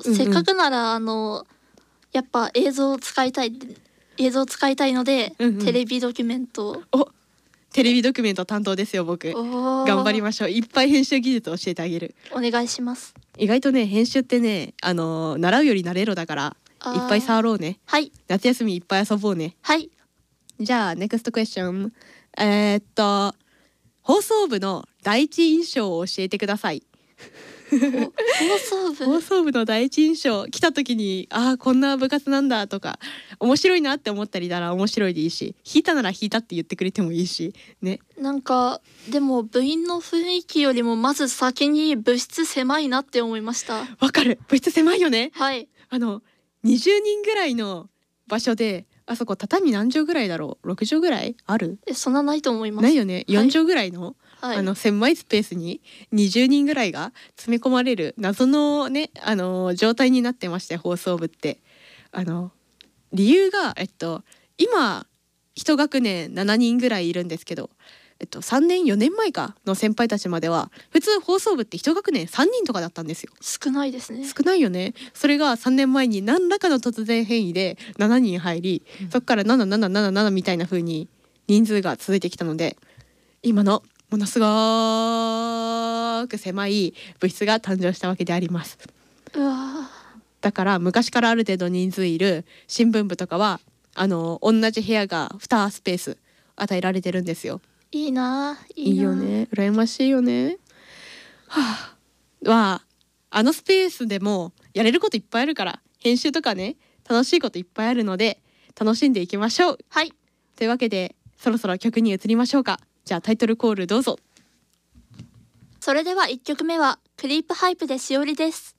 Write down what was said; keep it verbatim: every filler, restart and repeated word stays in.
うんうん、 せっかくならあのやっぱ映像を使いたい映像を使いたいので、うんうん、テレビドキュメントおテレビドキュメント担当ですよ僕。頑張りましょう。いっぱい編集技術を教えてあげる。 お願いします。 意外とね編集ってねあのー、習うより慣れろだからいっぱい触ろうね。 はい。 夏休みいっぱい遊ぼうね。 はい。 じゃあネクストクエスチョン。えー、っと放送部の第一印象を教えてください。 放送部放送部の第一印象、来た時にあーこんな部活なんだとか面白いなって思ったりなら面白いでいいし、引いたなら引いたって言ってくれてもいいしね。 なんかでも部員の雰囲気よりもまず先に部室狭いなって思いました。 わかる、部室狭いよね。 はい。 あのにじゅうにんぐらいの場所で、あそこ畳何畳ぐらいだろう、ろく畳ぐらいある？ えそんなないと思います。 ないよね。よん畳ぐらいの、 はい、 あの狭いスペースににじゅうにんぐらいが詰め込まれる謎のね、あの状態になってまして、放送部って。あの理由が、えっと、今一学年しちにんぐらいいるんですけど、えっと、さんねんよねんまえかの先輩たちまでは普通放送部って一学年さんにんとかだったんですよ。 少ないですね。 少ないよね。それがさんねんまえに何らかの突然変異でしちにん入り、そこからなななななななみたいな風に人数が続いてきたので、今のものすごく狭い部室が誕生したわけであります。 うわ、 だから昔からある程度人数いる新聞部とかはあの同じ部屋がにスペース与えられてるんですよ。 いいな、いいな、 いいよね。羨ましいよね。はあ、はあのスペースでもやれることいっぱいあるから、編集とかね楽しいこといっぱいあるので楽しんでいきましょう。 はい。 というわけでそろそろ曲に移りましょうか。じゃあタイトルコールどうぞ。 それではいっきょくめはクリープハイプでしおりです。